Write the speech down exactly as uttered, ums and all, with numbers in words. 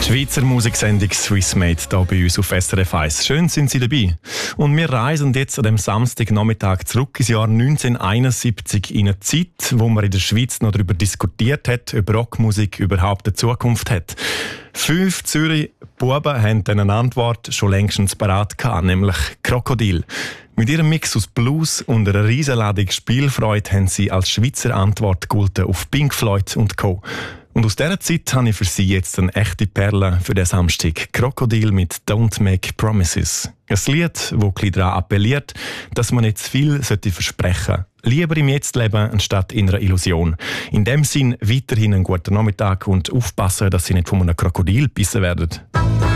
Schweizer Musiksendung Swissmade hier bei uns auf S R F eins. Schön sind Sie dabei. Und wir reisen jetzt an dem Samstagnachmittag zurück ins Jahr neunzehnhunderteinundsiebzig in eine Zeit, wo man in der Schweiz noch darüber diskutiert hat, ob Rockmusik überhaupt eine Zukunft hat. Fünf Zürich Buben haben eine Antwort schon längstens parat gehabt, nämlich Krokodil. Mit ihrem Mix aus Blues und einer Riesenladung Spielfreude haben sie als Schweizer Antwort gehalten auf Pink Floyd und Co. Und aus dieser Zeit habe ich für Sie jetzt eine echte Perle für den Samstag. Krokodil mit «Don't Make Promises». Ein Lied, das ein bisschen daran appelliert, dass man nicht zu viel versprechen sollte. Lieber im Jetzt leben, anstatt in einer Illusion. In dem Sinn weiterhin einen guten Nachmittag und aufpassen, dass Sie nicht von einem Krokodil gebissen werden.